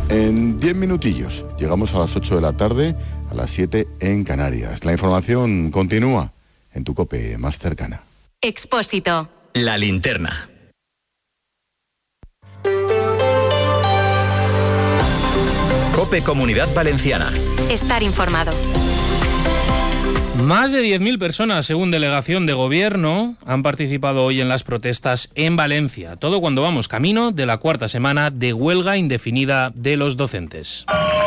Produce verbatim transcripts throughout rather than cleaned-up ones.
En diez minutillos llegamos a las ocho de la tarde, a las siete en Canarias. La información continúa en tu COPE más cercana. Expósito. La linterna. COPE Comunidad Valenciana. Estar informado. Más de diez mil personas, según delegación de gobierno, han participado hoy en las protestas en Valencia. Todo cuando vamos camino de la cuarta semana de huelga indefinida de los docentes.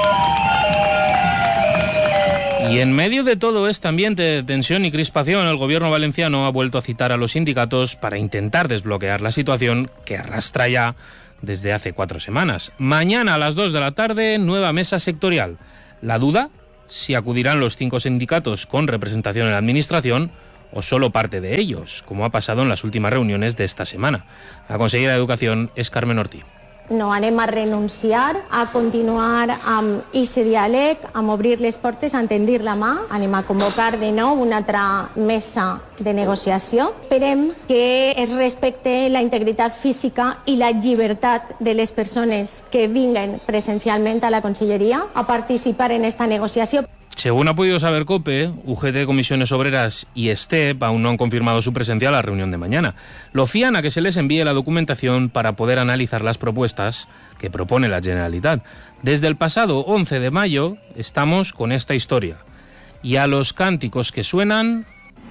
Y en medio de todo este ambiente de tensión y crispación, el gobierno valenciano ha vuelto a citar a los sindicatos para intentar desbloquear la situación que arrastra ya desde hace cuatro semanas. Mañana a las dos de la tarde, nueva mesa sectorial. La duda, si acudirán los cinco sindicatos con representación en la administración o solo parte de ellos, como ha pasado en las últimas reuniones de esta semana. La consellera de Educación es Carmen Ortí. No anem a renunciar a continuar amb aquest diàleg, amb obrir les portes, a tendir la mà. Anem a convocar de nou una altra mesa de negociació. Esperem que es respecte la integritat física i la llibertat de les persones que vinguen presencialment a la Conselleria a participar en esta negociació. Según ha podido saber COPE, U G T, Comisiones Obreras y STEP aún no han confirmado su presencia a la reunión de mañana. Lo fían a que se les envíe la documentación para poder analizar las propuestas que propone la Generalitat. Desde el pasado once de mayo estamos con esta historia. Y a los cánticos que suenan...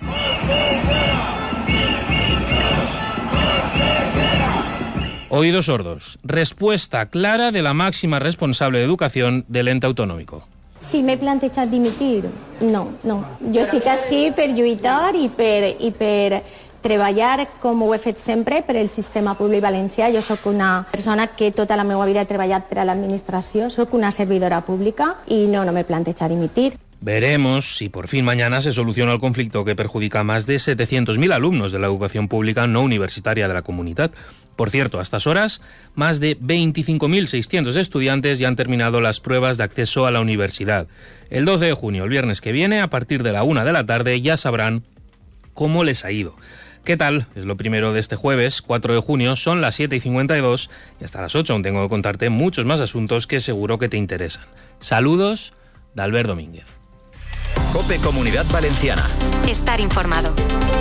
Oídos sordos. Respuesta clara de la máxima responsable de educación del ente autonómico. Si m'he plantejat dimitir, no, no. Jo estic així per lluitar i per, i per treballar com ho he fet sempre per el sistema públic valencià. Jo sóc una persona que tota la meva vida he treballat per a l'administració, sóc una servidora pública i no, no m'he plantejat dimitir. Veremos si por fin mañana se soluciona el conflicto que perjudica a más de setecientos mil alumnos de la educación pública no universitaria de la comunidad. Por cierto, a estas horas, más de veinticinco mil seiscientos estudiantes ya han terminado las pruebas de acceso a la universidad. El doce de junio, el viernes que viene, a partir de la una de la tarde, ya sabrán cómo les ha ido. ¿Qué tal? Es lo primero de este jueves, cuatro de junio, son las siete y cincuenta y dos y hasta las ocho aún tengo que contarte muchos más asuntos que seguro que te interesan. Saludos de Albert Domínguez. COPE Comunidad Valenciana. Estar informado.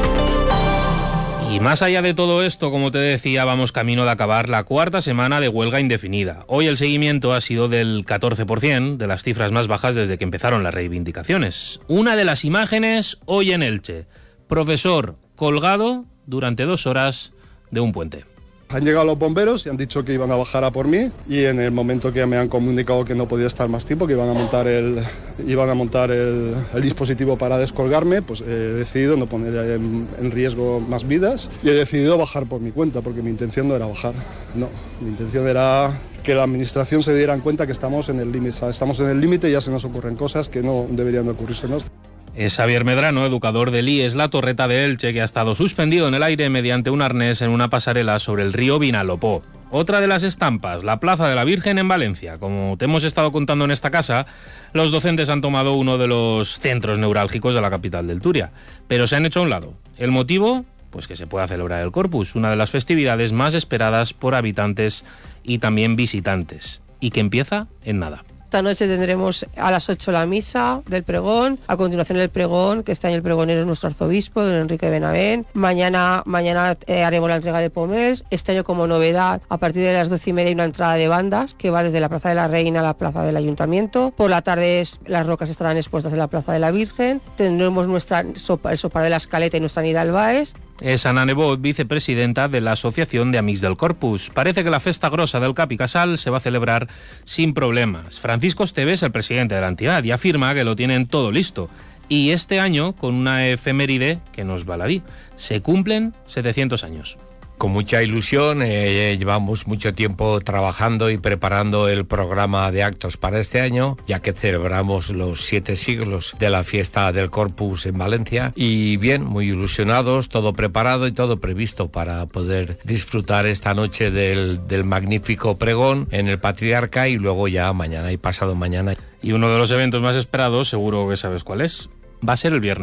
Y más allá de todo esto, como te decía, vamos camino de acabar la cuarta semana de huelga indefinida. Hoy el seguimiento ha sido del catorce por ciento, de las cifras más bajas desde que empezaron las reivindicaciones. Una de las imágenes hoy en Elche. Profesor colgado durante dos horas de un puente. Han llegado los bomberos y han dicho que iban a bajar a por mí, y en el momento que me han comunicado que no podía estar más tiempo, que iban a montar el, iban a montar el, el dispositivo para descolgarme, pues he decidido no poner en, en riesgo más vidas y he decidido bajar por mi cuenta, porque mi intención no era bajar, no, mi intención era que la administración se diera cuenta que estamos en el límite, estamos en el límite y ya se nos ocurren cosas que no deberían de ocurrírsenos. Es Javier Medrano, educador del I E S La Torreta de Elche, que ha estado suspendido en el aire mediante un arnés en una pasarela sobre el río Vinalopó. Otra de las estampas, la Plaza de la Virgen en Valencia. Como te hemos estado contando en esta casa, los docentes han tomado uno de los centros neurálgicos de la capital del Turia, pero se han hecho a un lado. ¿El motivo? Pues que se pueda celebrar el Corpus, una de las festividades más esperadas por habitantes y también visitantes, y que empieza en nada. Esta noche tendremos a las ocho la misa del pregón, a continuación el pregón, que este año el pregonero es nuestro arzobispo, don Enrique Benavent. Mañana, mañana eh, haremos la entrega de pomés. Este año, como novedad, a partir de las doce y media hay una entrada de bandas que va desde la Plaza de la Reina a la Plaza del Ayuntamiento. Por la tarde las rocas estarán expuestas en la Plaza de la Virgen. Tendremos nuestra sopa, el sopar de la Escaleta y nuestra Nida al Baes. Es Ana Nebot, vicepresidenta de la Asociación de Amics del Corpus. Parece que la festa grosa del Cap i Casal se va a celebrar sin problemas. Francisco Esteve es el presidente de la entidad y afirma que lo tienen todo listo. Y este año, con una efeméride que nos baladí, se cumplen setecientos años. Con mucha ilusión, eh, llevamos mucho tiempo trabajando y preparando el programa de actos para este año, ya que celebramos los siete siglos de la fiesta del Corpus en Valencia. Y bien, muy ilusionados, todo preparado y todo previsto para poder disfrutar esta noche del, del magnífico pregón en el Patriarca y luego ya mañana y pasado mañana. Y uno de los eventos más esperados, seguro que sabes cuál es, va a ser el viernes.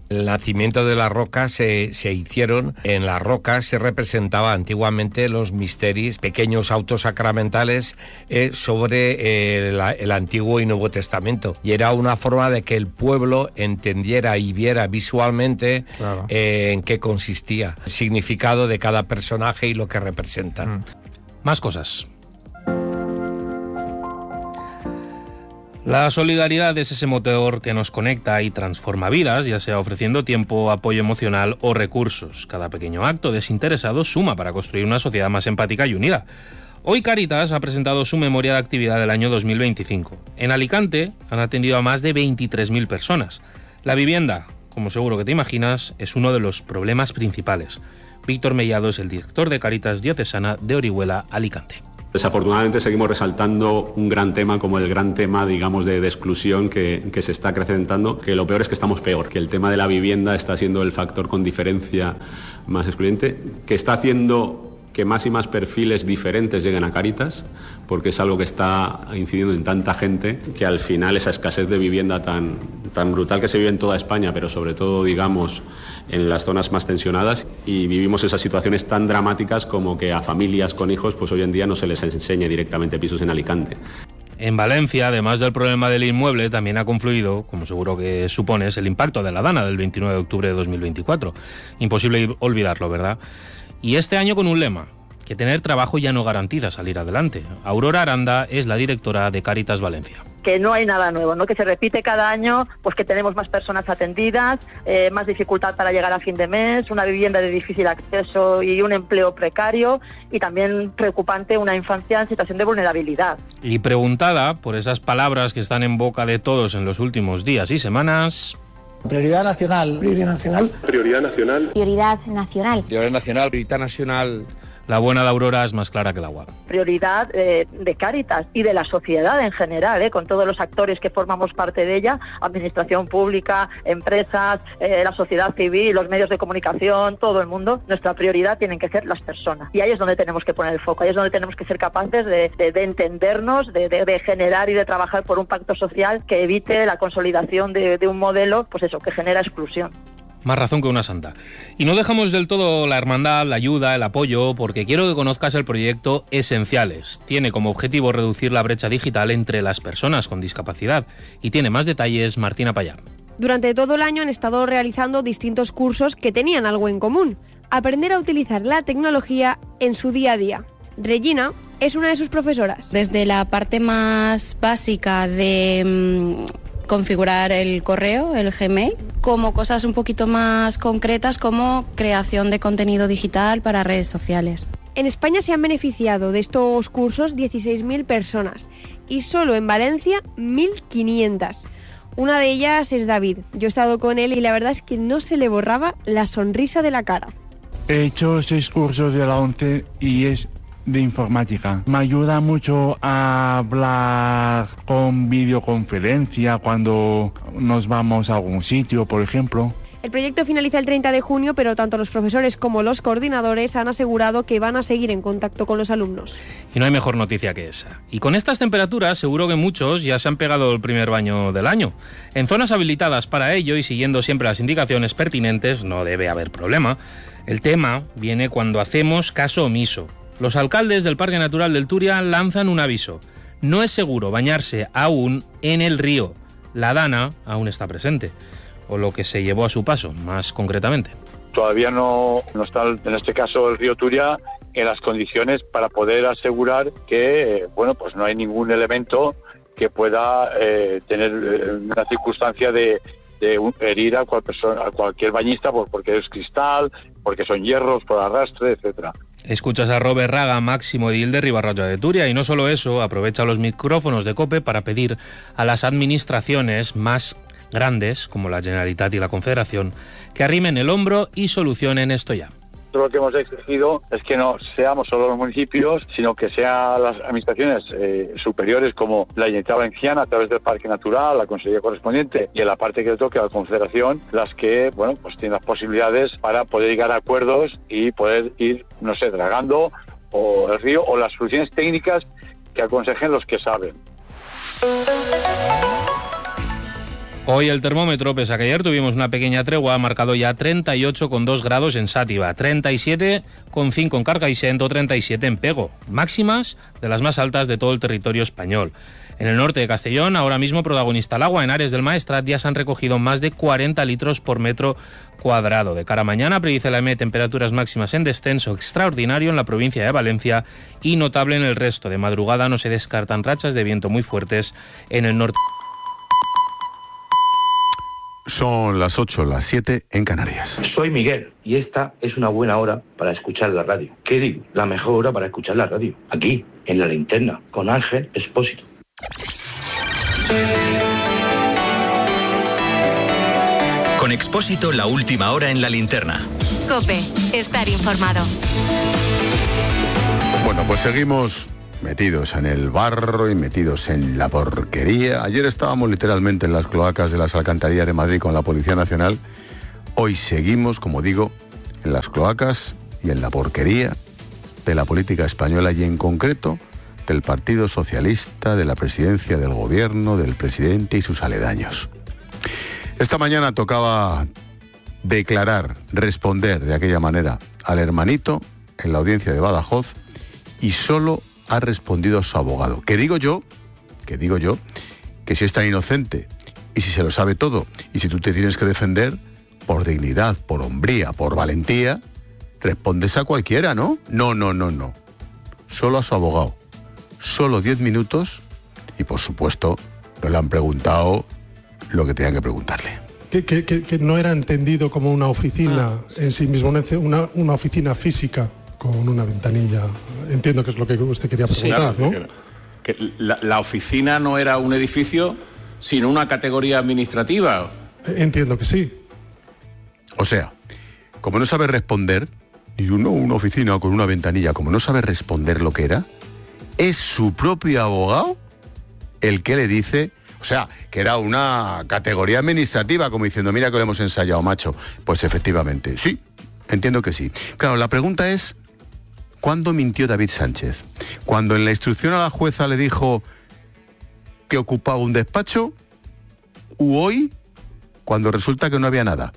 El nacimiento de las rocas se, se hicieron, en las rocas se representaba antiguamente los misterios, pequeños autos sacramentales eh, sobre eh, la, el Antiguo y Nuevo Testamento. Y era una forma de que el pueblo entendiera y viera visualmente claro. eh, en qué consistía, el significado de cada personaje y lo que representan. Mm. Más cosas. La solidaridad es ese motor que nos conecta y transforma vidas, ya sea ofreciendo tiempo, apoyo emocional o recursos. Cada pequeño acto desinteresado suma para construir una sociedad más empática y unida. Hoy Cáritas ha presentado su memoria de actividad del año dos mil veinticinco. En Alicante han atendido a más de veintitrés mil personas. La vivienda, como seguro que te imaginas, es uno de los problemas principales. Víctor Mellado es el director de Cáritas Diocesana de Orihuela, Alicante. Desafortunadamente seguimos resaltando un gran tema como el gran tema, digamos, de, de exclusión que, que se está acrecentando, que lo peor es que estamos peor, que el tema de la vivienda está siendo el factor con diferencia más excluyente, que está haciendo que más y más perfiles diferentes lleguen a Cáritas, porque es algo que está incidiendo en tanta gente que al final esa escasez de vivienda tan, tan brutal que se vive en toda España, pero sobre todo, digamos, en las zonas más tensionadas, y vivimos esas situaciones tan dramáticas como que a familias con hijos pues hoy en día no se les enseñe directamente pisos en Alicante. En Valencia, además del problema del inmueble, también ha confluido, como seguro que supones, el impacto de la Dana del veintinueve de octubre de dos mil veinticuatro. Imposible olvidarlo, ¿verdad? Y este año con un lema, que tener trabajo ya no garantiza salir adelante. Aurora Aranda es la directora de Cáritas Valencia. Que no hay nada nuevo, ¿no? Que se repite cada año, pues que tenemos más personas atendidas, eh, más dificultad para llegar a fin de mes, una vivienda de difícil acceso y un empleo precario, y también preocupante una infancia en situación de vulnerabilidad. Y preguntada por esas palabras que están en boca de todos en los últimos días y semanas... Prioridad nacional. Prioridad nacional. Prioridad nacional. Prioridad nacional. Prioridad nacional. Prioridad nacional. La buena de Aurora es más clara que el agua. Prioridad eh, de Cáritas y de la sociedad en general, eh, con todos los actores que formamos parte de ella, administración pública, empresas, eh, la sociedad civil, los medios de comunicación, todo el mundo. Nuestra prioridad tienen que ser las personas. Y ahí es donde tenemos que poner el foco, ahí es donde tenemos que ser capaces de, de, de entendernos, de, de, de generar y de trabajar por un pacto social que evite la consolidación de, de un modelo, pues eso, que genera exclusión. Más razón que una santa. Y no dejamos del todo la hermandad, la ayuda, el apoyo, porque quiero que conozcas el proyecto Esenciales. Tiene como objetivo reducir la brecha digital entre las personas con discapacidad. Y tiene más detalles Martina Payá. Durante todo el año han estado realizando distintos cursos que tenían algo en común: aprender a utilizar la tecnología en su día a día. Regina es una de sus profesoras. Desde la parte más básica de... Mmm... configurar el correo, el Gmail, como cosas un poquito más concretas como creación de contenido digital para redes sociales. En España se han beneficiado de estos cursos dieciséis mil personas y solo en Valencia mil quinientas. Una de ellas es David. Yo he estado con él y la verdad es que no se le borraba la sonrisa de la cara. He hecho seis cursos de la ONCE y es de informática. Me ayuda mucho a hablar con videoconferencia cuando nos vamos a algún sitio, por ejemplo. El proyecto finaliza el treinta de junio, pero tanto los profesores como los coordinadores han asegurado que van a seguir en contacto con los alumnos. Y no hay mejor noticia que esa. Y con estas temperaturas seguro que muchos ya se han pegado el primer baño del año. En zonas habilitadas para ello y siguiendo siempre las indicaciones pertinentes no debe haber problema. El tema viene cuando hacemos caso omiso. Los alcaldes del Parque Natural del Turia lanzan un aviso. No es seguro bañarse aún en el río. La Dana aún está presente, o lo que se llevó a su paso, más concretamente. Todavía no, no está, en este caso, el río Turia en las condiciones para poder asegurar que, bueno, pues no hay ningún elemento que pueda eh, tener una circunstancia de, de herir a, cual persona, a cualquier bañista por, porque es cristal, porque son hierros, por arrastre, etcétera. Escuchas a Robert Raga, máximo edil de Ribarroja de Turia, y no solo eso, aprovecha los micrófonos de COPE para pedir a las administraciones más grandes, como la Generalitat y la Confederación, que arrimen el hombro y solucionen esto ya. Lo que hemos exigido es que no seamos solo los municipios, sino que sean las administraciones eh, superiores como la Generalitat Valenciana a través del Parque Natural, la Consejería correspondiente y en la parte que le toque a la Confederación, las que, bueno, pues tienen las posibilidades para poder llegar a acuerdos y poder ir, no sé, dragando o el río o las soluciones técnicas que aconsejen los que saben. Hoy el termómetro, pese a que ayer tuvimos una pequeña tregua, ha marcado ya treinta y ocho coma dos grados en Sátiva, treinta y siete coma cinco en Carcaixent o treinta y siete en Pego, máximas de las más altas de todo el territorio español. En el norte de Castellón, ahora mismo protagonista el agua, en Ares del Maestrat ya se han recogido más de cuarenta litros por metro cuadrado. De cara a mañana, predice la E M E temperaturas máximas en descenso extraordinario en la provincia de Valencia y notable en el resto. De madrugada no se descartan rachas de viento muy fuertes en el norte. Son las ocho, las siete en Canarias. Soy Miguel y esta es una buena hora para escuchar la radio. ¿Qué digo? La mejor hora para escuchar la radio. Aquí, en La Linterna, con Ángel Expósito. Con Expósito, la última hora en La Linterna. COPE, estar informado. Bueno, pues seguimos metidos en el barro y metidos en la porquería. Ayer estábamos literalmente en las cloacas de las alcantarillas de Madrid con la Policía Nacional. Hoy seguimos, como digo, en las cloacas y en la porquería de la política española y en concreto del Partido Socialista, de la presidencia del gobierno, del presidente y sus aledaños. Esta mañana tocaba declarar, responder de aquella manera al hermanito en la audiencia de Badajoz y solo ha respondido a su abogado. Que digo yo, que digo yo, que si es tan inocente y si se lo sabe todo y si tú te tienes que defender por dignidad, por hombría, por valentía, respondes a cualquiera, ¿no? No, no, no, no. Solo a su abogado. Solo diez minutos y, por supuesto, no le han preguntado lo que tenían que preguntarle. Que, que, que, que no era entendido como una oficina Ah. en sí mismo, una, una oficina física con una ventanilla. Entiendo que es lo que usted quería preguntar, Sí, ¿no? que, que la, la oficina no era un edificio, sino una categoría administrativa. Entiendo que sí. O sea, como no sabe responder, ni uno, una oficina con una ventanilla, como no sabe responder lo que era, es su propio abogado el que le dice, o sea, que era una categoría administrativa, como diciendo, mira que lo hemos ensayado, macho. Pues efectivamente, sí, entiendo que sí. Claro, la pregunta es, ¿cuándo mintió David Sánchez? ¿Cuando en la instrucción a la jueza le dijo que ocupaba un despacho? ¿U hoy, cuando resulta que no había nada?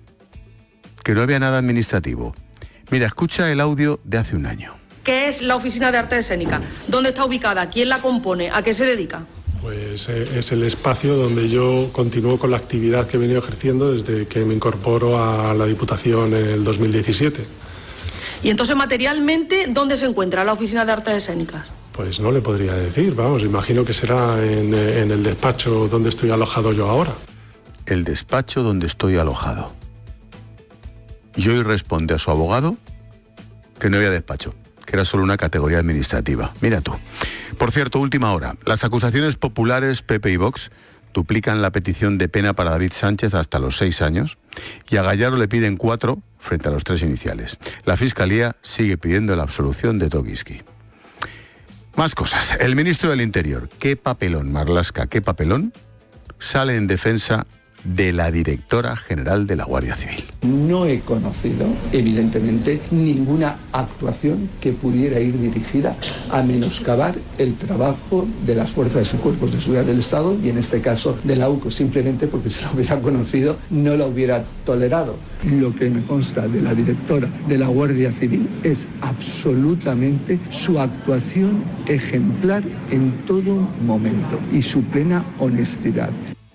Que no había nada administrativo. Mira, escucha el audio de hace un año. ¿Qué es la Oficina de Arte Escénica? ¿Dónde está ubicada? ¿Quién la compone? ¿A qué se dedica? Pues eh, es el espacio donde yo continúo con la actividad que he venido ejerciendo desde que me incorporo a la Diputación en el dos mil diecisiete. Y entonces, materialmente, ¿dónde se encuentra la Oficina de Artes Escénicas? Pues no le podría decir, vamos, imagino que será en, eh, en el despacho donde estoy alojado yo ahora. El despacho donde estoy alojado. Y hoy responde a su abogado que no había despacho, que era solo una categoría administrativa. Mira tú. Por cierto, última hora. Las acusaciones populares P P y Vox duplican la petición de pena para David Sánchez hasta los seis años y a Gallardo le piden cuatro frente a los tres iniciales. La Fiscalía sigue pidiendo la absolución de Toguiski. Más cosas. El ministro del Interior, qué papelón, Marlaska, qué papelón, sale en defensa de la directora general de la Guardia Civil. No he conocido, evidentemente, ninguna actuación que pudiera ir dirigida a menoscabar el trabajo de las fuerzas y cuerpos de seguridad del Estado y, en este caso, de la U C O, simplemente porque si la hubiera conocido no la hubiera tolerado. Lo que me consta de la directora de la Guardia Civil es absolutamente su actuación ejemplar en todo momento y su plena honestidad.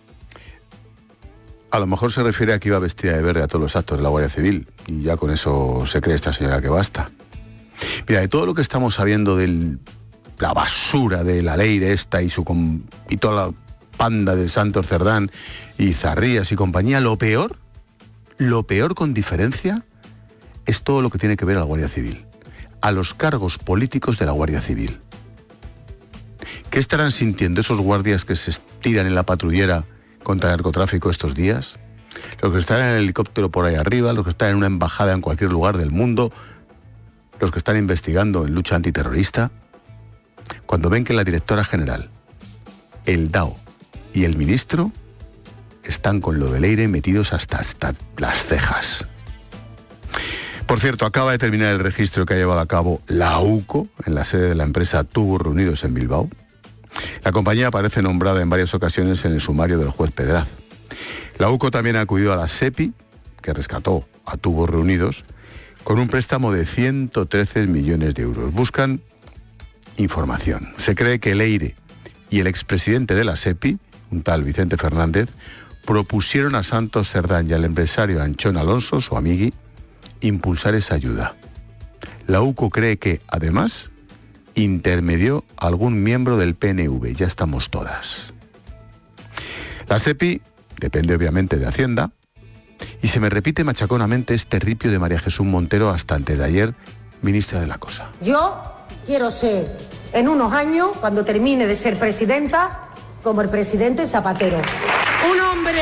A lo mejor se refiere a que iba vestida de verde a todos los actos de la Guardia Civil y ya con eso se cree esta señora que basta. Mira, de todo lo que estamos sabiendo de la basura de la ley de esta y, su, y toda la panda de Santos Cerdán y Zarrías y compañía, lo peor, lo peor con diferencia, es todo lo que tiene que ver a la Guardia Civil, a los cargos políticos de la Guardia Civil. ¿Qué estarán sintiendo esos guardias que se estiran en la patrullera contra el narcotráfico estos días? Los que están en el helicóptero por ahí arriba, los que están en una embajada en cualquier lugar del mundo, los que están investigando en lucha antiterrorista, cuando ven que la directora general, el D A O y el ministro están con lo del aire metidos hasta, hasta las cejas. Por cierto, acaba de terminar el registro que ha llevado a cabo la U C O en la sede de la empresa Tubos Reunidos en Bilbao. La compañía aparece nombrada en varias ocasiones en el sumario del juez Pedraz. La U C O también ha acudido a la SEPI, que rescató a Tubos Reunidos, con un préstamo de ciento trece millones de euros. Buscan información. Se cree que Leire y el expresidente de la SEPI, un tal Vicente Fernández, propusieron a Santos Cerdán y al empresario Anchón Alonso, su amigui, impulsar esa ayuda. La U C O cree que, además, intermedió algún miembro del P N V. Ya estamos todas. La SEPI depende obviamente de Hacienda y se me repite machaconamente este ripio de María Jesús Montero, hasta antes de ayer ministra de la Cosa. Yo quiero ser, en unos años, cuando termine de ser presidenta, como el presidente Zapatero. Un hombre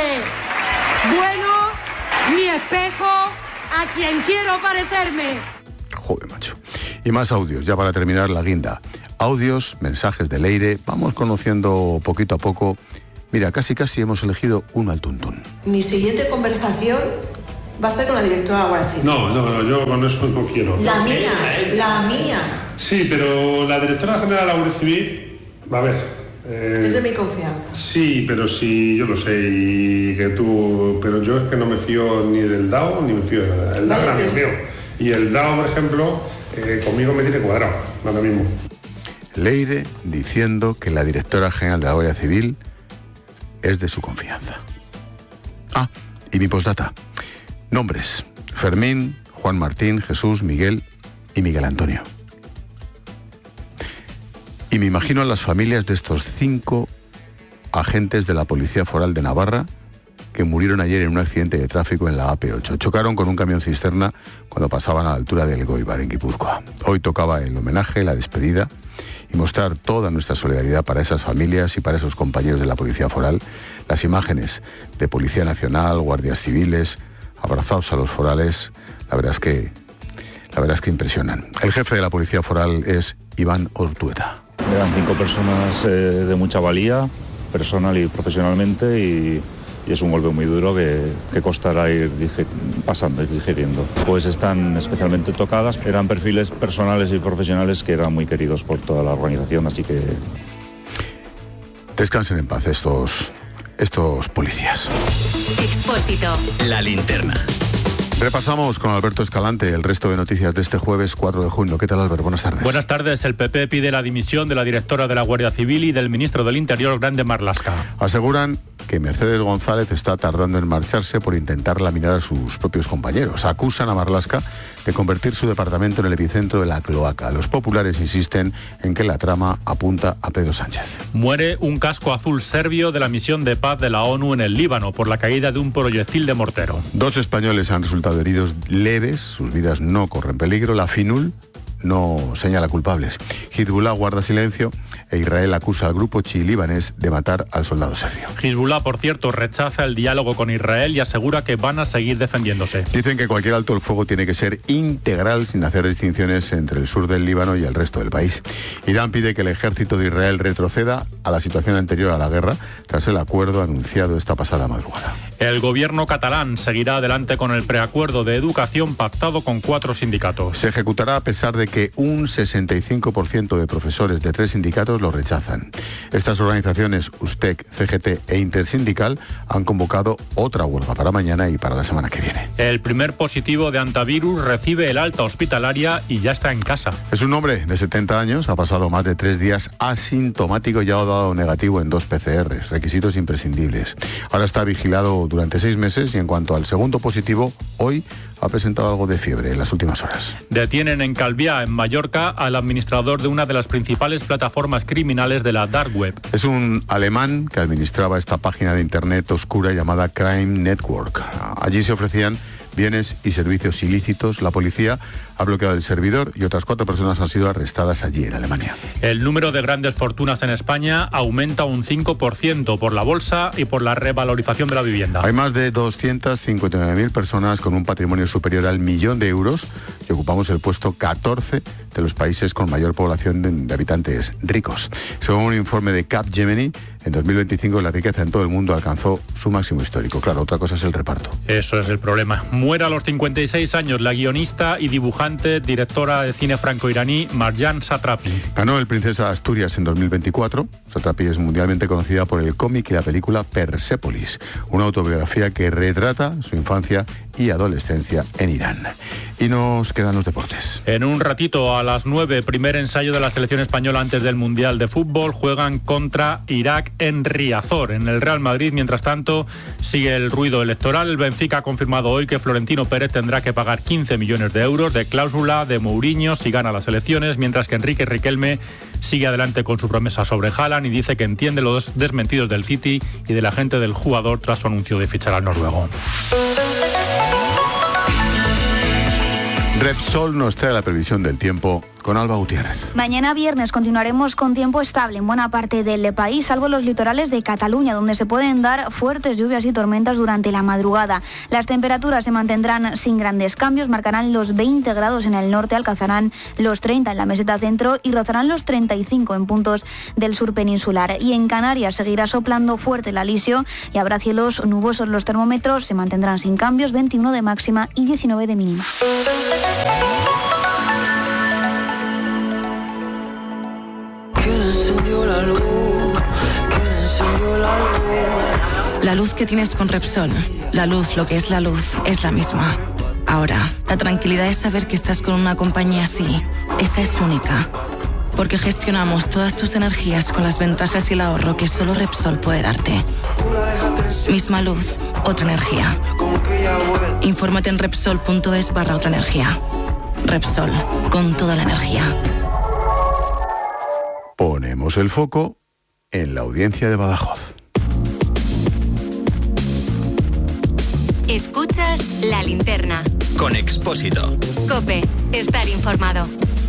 bueno, mi espejo, a quien quiero parecerme. Joder, macho. Y más audios, ya para terminar la guinda. Audios, mensajes de Leire, vamos conociendo poquito a poco. Mira, casi casi hemos elegido uno al tuntún. Mi siguiente conversación va a ser con la directora de la Guardia Civil. No, no, no, yo con eso no quiero. La mía, la mía. Sí, pero la directora general de la Guardia Civil, a ver... Eh, es de mi confianza. Sí, pero sí, yo lo sé, y que tú... Pero yo es que no me fío ni del D A O, ni me fío de nada. El D A O es mío. Y el D A O, por ejemplo, eh, conmigo me tiene cuadrado, ahora mismo. Leire diciendo que la directora general de la Guardia Civil es de su confianza. Ah, y mi postdata. Nombres: Fermín, Juan Martín, Jesús, Miguel y Miguel Antonio. Y me imagino a las familias de estos cinco agentes de la Policía Foral de Navarra que murieron ayer en un accidente de tráfico en la A P ocho. Chocaron con un camión cisterna cuando pasaban a la altura del Elgoibar, en Guipúzcoa. Hoy tocaba el homenaje, la despedida y mostrar toda nuestra solidaridad para esas familias y para esos compañeros de la Policía Foral. Las imágenes de Policía Nacional, guardias civiles, abrazados a los forales, la verdad es que, la verdad es que impresionan. El jefe de la Policía Foral es Iván Ortueta. Eran cinco personas eh, de mucha valía, personal y profesionalmente, y, y es un golpe muy duro que, que costará ir dige, pasando y digeriendo. Pues están especialmente tocadas, eran perfiles personales y profesionales que eran muy queridos por toda la organización, así que... Descansen en paz estos, estos policías. Expósito. La linterna. Repasamos con Alberto Escalante el resto de noticias de este jueves cuatro de junio. ¿Qué tal, Alberto? Buenas tardes. Buenas tardes. El P P pide la dimisión de la directora de la Guardia Civil y del ministro del Interior, Grande Marlaska. Aseguran que Mercedes González está tardando en marcharse por intentar laminar a sus propios compañeros. Acusan a Marlaska de convertir su departamento en el epicentro de la cloaca. Los populares insisten en que la trama apunta a Pedro Sánchez. Muere un casco azul serbio de la misión de paz de la ONU en el Líbano por la caída de un proyectil de mortero. Dos españoles han resultado heridos leves, sus vidas no corren peligro. La FINUL no señala culpables. Hezbollah guarda silencio e Israel acusa al grupo chií-libanés de matar al soldado serbio. Hezbollah, por cierto, rechaza el diálogo con Israel y asegura que van a seguir defendiéndose. Dicen que cualquier alto el fuego tiene que ser integral, sin hacer distinciones entre el sur del Líbano y el resto del país. Irán pide que el ejército de Israel retroceda a la situación anterior a la guerra, tras el acuerdo anunciado esta pasada madrugada. El gobierno catalán seguirá adelante con el preacuerdo de educación pactado con cuatro sindicatos. Se ejecutará a pesar de que un sesenta y cinco por ciento de profesores de tres sindicatos lo rechazan. Estas organizaciones, USTEC, C G T e Intersindical, han convocado otra huelga para mañana y para la semana que viene. El primer positivo de antivirus recibe el alta hospitalaria y ya está en casa. Es un hombre de setenta años, ha pasado más de tres días asintomático y ha dado negativo en dos P C Rs, requisitos imprescindibles. Ahora está vigilado durante seis meses y en cuanto al segundo positivo, hoy ha presentado algo de fiebre en las últimas horas. Detienen en Calviá, en Mallorca, al administrador de una de las principales plataformas criminales de la Dark Web. Es un alemán que administraba esta página de internet oscura llamada Crime Network. Allí se ofrecían bienes y servicios ilícitos. La policía ha bloqueado el servidor y otras cuatro personas han sido arrestadas allí, en Alemania. El número de grandes fortunas en España aumenta un cinco por ciento por la bolsa y por la revalorización de la vivienda. Hay más de doscientas cincuenta y nueve mil personas con un patrimonio superior al millón de euros y y ocupamos el puesto catorce de los países con mayor población de, de habitantes ricos. Según un informe de Capgemini, en dos mil veinticinco la riqueza en todo el mundo alcanzó su máximo histórico. Claro, otra cosa es el reparto. Eso es el problema. Muere a los cincuenta y seis años la guionista y dibujante, directora de cine franco-iraní Marjan Satrapi. Ganó el Princesa de Asturias en dos mil veinticuatro. Satrapi es mundialmente conocida por el cómic y la película Persépolis, una autobiografía que retrata su infancia y adolescencia en Irán. Y nos quedan los deportes. En un ratito, a las nueve, primer ensayo de la selección española antes del Mundial de Fútbol. Juegan contra Irak en Riazor. En el Real Madrid, mientras tanto, sigue el ruido electoral. El Benfica ha confirmado hoy que Florentino Pérez tendrá que pagar quince millones de euros de cláusula de Mourinho si gana las elecciones, mientras que Enrique Riquelme sigue adelante con su promesa sobre Haaland y dice que entiende los desmentidos del City y de la gente del jugador tras su anuncio de fichar al noruego. Repsol nos trae la previsión del tiempo con Alba Gutiérrez. Mañana viernes continuaremos con tiempo estable en buena parte del país, salvo los litorales de Cataluña, donde se pueden dar fuertes lluvias y tormentas durante la madrugada. Las temperaturas se mantendrán sin grandes cambios, marcarán los veinte grados en el norte, alcanzarán los treinta en la meseta centro y rozarán los treinta y cinco en puntos del sur peninsular. Y en Canarias seguirá soplando fuerte el alisio y habrá cielos nubosos. Los termómetros se mantendrán sin cambios, veintiuno de máxima y diecinueve de mínima. La luz que tienes con Repsol, la luz, lo que es la luz, es la misma. Ahora, la tranquilidad es saber que estás con una compañía así. Esa es única. Porque gestionamos todas tus energías con las ventajas y el ahorro que solo Repsol puede darte. Misma luz, otra energía. Infórmate en Repsol.es barra otra energía. Repsol, con toda la energía. Ponemos el foco en la audiencia de Badajoz. Escuchas La Linterna. Con Expósito. COPE. Estar informado.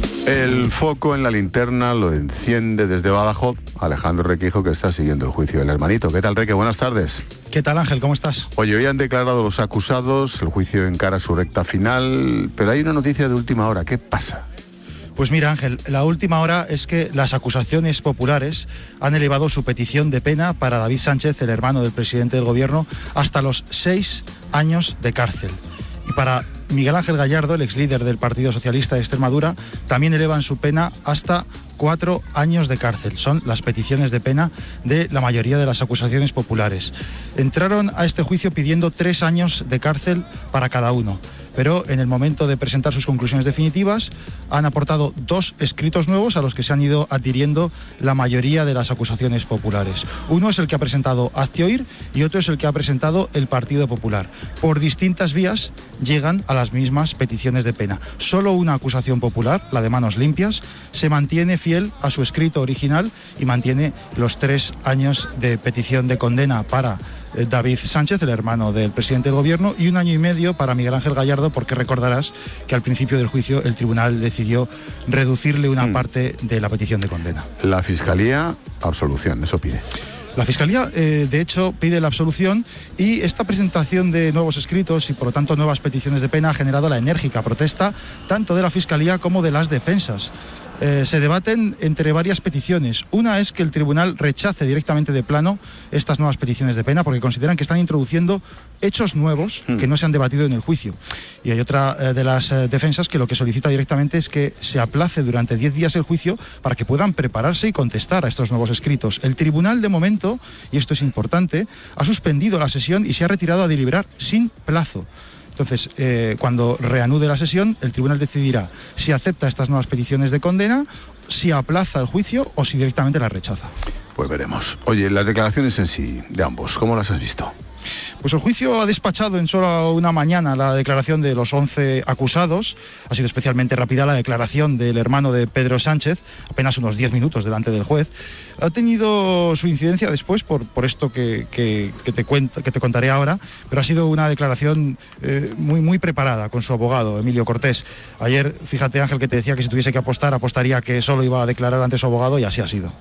El foco en la linterna lo enciende desde Badajoz Alejandro Requijo, que está siguiendo el juicio del hermanito. ¿Qué tal, Reque? Buenas tardes. ¿Qué tal, Ángel? ¿Cómo estás? Oye, hoy han declarado los acusados, el juicio encara su recta final, pero hay una noticia de última hora. ¿Qué pasa? Pues mira, Ángel, la última hora es que las acusaciones populares han elevado su petición de pena para David Sánchez, el hermano del presidente del gobierno, hasta los seis años de cárcel. Y para Miguel Ángel Gallardo, el ex líder del Partido Socialista de Extremadura, también elevan su pena hasta cuatro años de cárcel. Son las peticiones de pena de la mayoría de las acusaciones populares. Entraron a este juicio pidiendo tres años de cárcel para cada uno, pero en el momento de presentar sus conclusiones definitivas han aportado dos escritos nuevos a los que se han ido adhiriendo la mayoría de las acusaciones populares. Uno es el que ha presentado Hazte Oír y otro es el que ha presentado el Partido Popular. Por distintas vías llegan a las mismas peticiones de pena. Solo una acusación popular, la de Manos Limpias, se mantiene fiel a su escrito original y mantiene los tres años de petición de condena para David Sánchez, el hermano del presidente del gobierno, y un año y medio para Miguel Ángel Gallardo, porque recordarás que al principio del juicio el tribunal decidió reducirle una mm. parte de la petición de condena. La Fiscalía, absolución, eso pide. La Fiscalía, eh, de hecho, pide la absolución y esta presentación de nuevos escritos y, por lo tanto, nuevas peticiones de pena ha generado la enérgica protesta tanto de la Fiscalía como de las defensas. Eh, se debaten entre varias peticiones. Una es que el tribunal rechace directamente de plano estas nuevas peticiones de pena porque consideran que están introduciendo hechos nuevos que no se han debatido en el juicio. Y hay otra eh, de las eh, defensas que lo que solicita directamente es que se aplace durante diez días el juicio para que puedan prepararse y contestar a estos nuevos escritos. El tribunal, de momento, y esto es importante, ha suspendido la sesión y se ha retirado a deliberar sin plazo. Entonces, eh, cuando reanude la sesión, el tribunal decidirá si acepta estas nuevas peticiones de condena, si aplaza el juicio o si directamente las rechaza. Pues veremos. Oye, las declaraciones en sí de ambos, ¿cómo las has visto? Pues el juicio ha despachado en solo una mañana la declaración de los once acusados. Ha sido especialmente rápida la declaración del hermano de Pedro Sánchez, apenas unos diez minutos delante del juez. Ha tenido su incidencia después por, por esto que, que, que, te cuento, que te contaré ahora, pero ha sido una declaración eh, muy, muy preparada con su abogado, Emilio Cortés. Ayer, fíjate, Ángel, que te decía que si tuviese que apostar, apostaría que solo iba a declarar ante su abogado y así ha sido.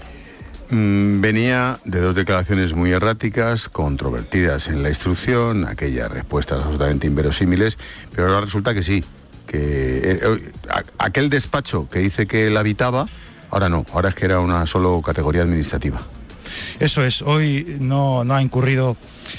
Venía de dos declaraciones muy erráticas, controvertidas en la instrucción, aquellas respuestas absolutamente inverosímiles, pero ahora resulta que sí, que eh, aquel despacho que dice que él habitaba, ahora no, ahora es que era una solo categoría administrativa. Eso es, hoy no, no ha incurrido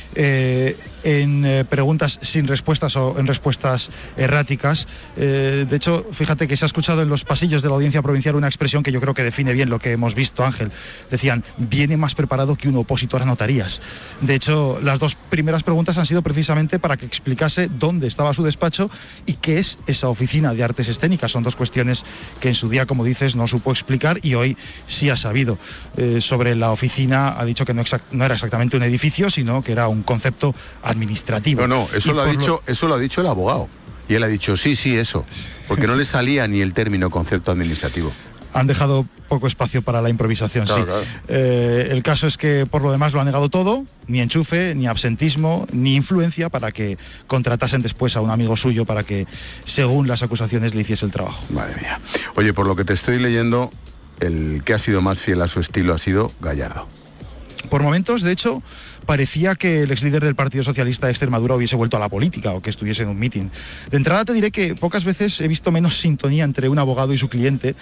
eh, en eh, preguntas sin respuestas o en respuestas erráticas. Eh, de hecho, fíjate que se ha escuchado en los pasillos de la Audiencia Provincial una expresión que yo creo que define bien lo que hemos visto, Ángel. Decían, viene más preparado que un opositor a notarías. De hecho, las dos primeras preguntas han sido precisamente para que explicase dónde estaba su despacho y qué es esa oficina de artes escénicas. Son dos cuestiones que en su día, como dices, no supo explicar y hoy sí ha sabido. Eh, sobre la oficina ha dicho que no, exact- no era exactamente un edificio, sino que era un concepto administrativo. No, no, eso Y lo ha por dicho, eso lo ha dicho el abogado. Y él ha dicho, sí, sí, eso. Porque no le salía ni el término concepto administrativo. Han dejado poco espacio para la improvisación, Claro, sí. claro. Eh, el caso es que por lo demás lo ha negado todo, ni enchufe, ni absentismo, ni influencia para que contratasen después a un amigo suyo para que, según las acusaciones, le hiciese el trabajo. Madre mía. Oye, por lo que te estoy leyendo, el que ha sido más fiel a su estilo ha sido Gallardo. Por momentos, de hecho, parecía que el ex líder del Partido Socialista de Extremadura hubiese vuelto a la política o que estuviese en un mitin. De entrada te diré que pocas veces he visto menos sintonía entre un abogado y su cliente.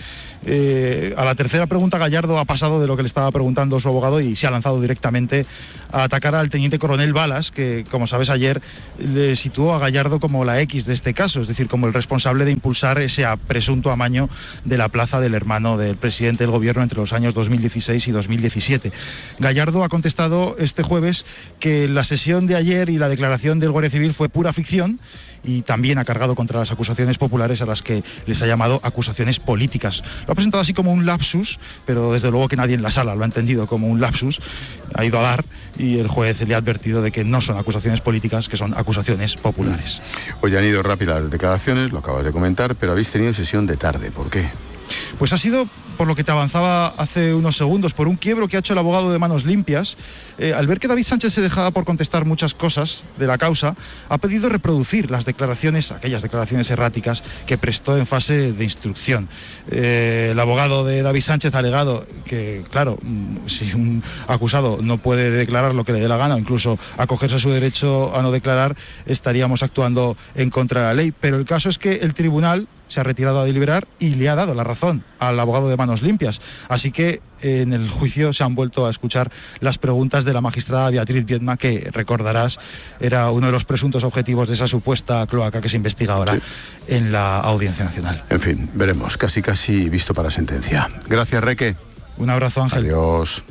Eh, a la tercera pregunta Gallardo ha pasado de lo que le estaba preguntando su abogado y se ha lanzado directamente a atacar al teniente coronel Balas, que, como sabes, ayer le situó a Gallardo como la X de este caso, es decir, como el responsable de impulsar ese presunto amaño de la plaza del hermano del presidente del gobierno entre los años dos mil dieciséis y dos mil diecisiete. Gallardo ha contestado este jueves que la sesión de ayer y la declaración del Guardia Civil fue pura ficción y también ha cargado contra las acusaciones populares a las que les ha llamado acusaciones políticas. Lo ha presentado así como un lapsus, pero desde luego que nadie en la sala lo ha entendido como un lapsus. Ha ido a dar y el juez le ha advertido de que no son acusaciones políticas, que son acusaciones populares. Hoy han ido rápidas las declaraciones, lo acabas de comentar, pero habéis tenido sesión de tarde. ¿Por qué? Pues ha sido, por lo que te avanzaba hace unos segundos, por un quiebro que ha hecho el abogado de Manos Limpias. Eh, al ver que David Sánchez se dejaba por contestar muchas cosas de la causa, ha pedido reproducir las declaraciones, aquellas declaraciones erráticas que prestó en fase de instrucción. Eh, el abogado de David Sánchez ha alegado que, claro, si un acusado no puede declarar lo que le dé la gana o incluso acogerse a su derecho a no declarar, estaríamos actuando en contra de la ley. Pero el caso es que el tribunal se ha retirado a deliberar y le ha dado la razón al abogado de Manos Limpias. Así que eh, en el juicio se han vuelto a escuchar las preguntas de la magistrada Beatriz Viedma, que recordarás era uno de los presuntos objetivos de esa supuesta cloaca que se investiga ahora sí. en la Audiencia Nacional. En fin, veremos, casi casi visto para sentencia. Gracias, Reque. Un abrazo, Ángel. Adiós.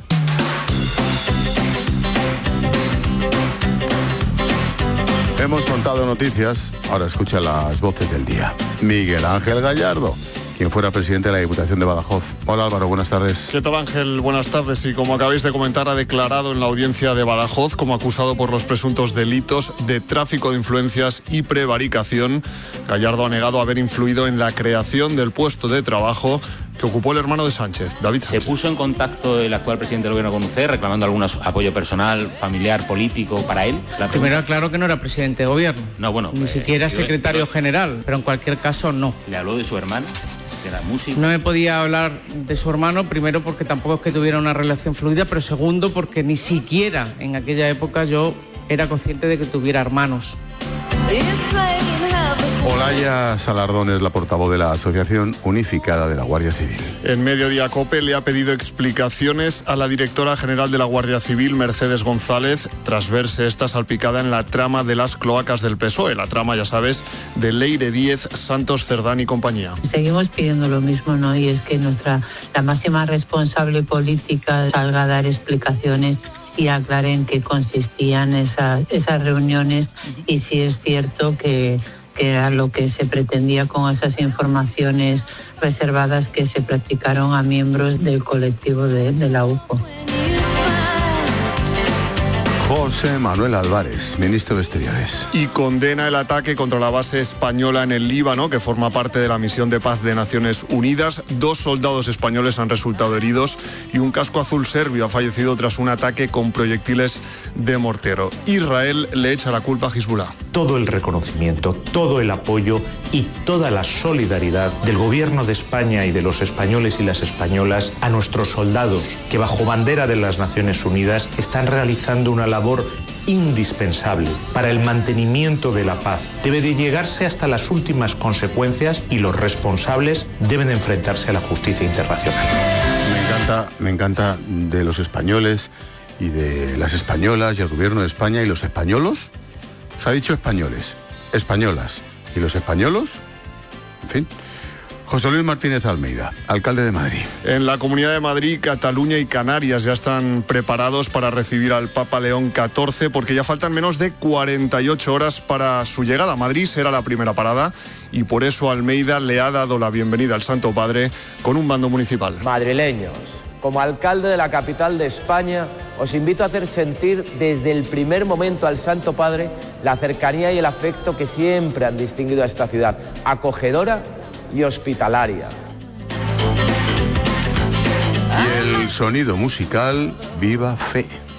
Hemos contado noticias, ahora escucha las voces del día. Miguel Ángel Gallardo, quien fuera presidente de la Diputación de Badajoz. Hola Álvaro, buenas tardes. ¿Qué tal, Ángel? Buenas tardes. Y como acabáis de comentar, ha declarado en la audiencia de Badajoz como acusado por los presuntos delitos de tráfico de influencias y prevaricación. Gallardo ha negado haber influido en la creación del puesto de trabajo que ocupó el hermano de Sánchez, David Sánchez. ¿Se puso en contacto el actual presidente del gobierno con usted reclamando algún apoyo personal, familiar, político para él? Primero, claro que no era presidente de gobierno. No, bueno. Ni eh, siquiera yo, secretario yo, general, pero en cualquier caso no. ¿Le habló de su hermano? ¿De la música? No me podía hablar de su hermano, primero porque tampoco es que tuviera una relación fluida, pero segundo porque ni siquiera en aquella época yo era consciente de que tuviera hermanos. Olaya Salardón es la portavoz de la Asociación Unificada de la Guardia Civil. En Mediodía COPE le ha pedido explicaciones a la directora general de la Guardia Civil, Mercedes González, tras verse esta salpicada en la trama de las cloacas del P S O E, la trama, ya sabes, de Leire Díez, Santos Cerdán y compañía. Seguimos pidiendo lo mismo, ¿no? Y es que nuestra la máxima responsable política salga a dar explicaciones y aclaren qué consistían esas, esas reuniones y si es cierto que, que era lo que se pretendía con esas informaciones reservadas que se practicaron a miembros del colectivo de, de la U P O. José Manuel Álvarez, ministro de Exteriores. Y condena el ataque contra la base española en el Líbano, que forma parte de la misión de paz de Naciones Unidas. Dos soldados españoles han resultado heridos y un casco azul serbio ha fallecido tras un ataque con proyectiles de mortero. Israel le echa la culpa a Hezbollah. Todo el reconocimiento, todo el apoyo y toda la solidaridad del gobierno de España y de los españoles y las españolas a nuestros soldados que bajo bandera de las Naciones Unidas están realizando una labor indispensable para el mantenimiento de la paz. Debe de llegarse hasta las últimas consecuencias y los responsables deben de enfrentarse a la justicia internacional. Me encanta, me encanta de los españoles y de las españolas y el gobierno de España y los españolos. Se ha dicho españoles, españolas y los españolos, en fin. José Luis Martínez Almeida, alcalde de Madrid. En la Comunidad de Madrid, Cataluña y Canarias ya están preparados para recibir al Papa León catorce porque ya faltan menos de cuarenta y ocho horas para su llegada. Madrid será la primera parada y por eso Almeida le ha dado la bienvenida al Santo Padre con un bando municipal. Madrileños, como alcalde de la capital de España, os invito a hacer sentir desde el primer momento al Santo Padre la cercanía y el afecto que siempre han distinguido a esta ciudad, acogedora y hospitalaria. Y el sonido musical, Viva Fe.